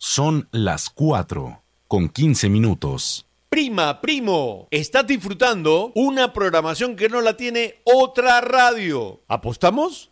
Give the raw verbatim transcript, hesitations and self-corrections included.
Son las cuatro con quince minutos. Prima, primo, estás disfrutando una programación que no la tiene otra radio. ¿Apostamos?